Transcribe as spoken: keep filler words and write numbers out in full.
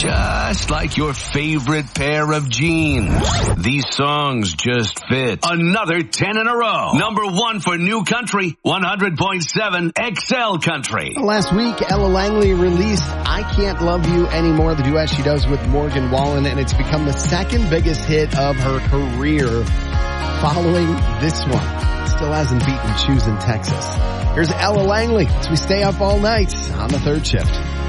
Just like your favorite pair of jeans. These songs just fit. Another ten in a row. Number one for New Country, one hundred point seven X L Country. Last week, Ella Langley released I Can't Love You Anymore, the duet she does with Morgan Wallen, and it's become the second biggest hit of her career following this one. Still hasn't beaten Choose in Texas. Here's Ella Langley as we stay up all night on the third shift.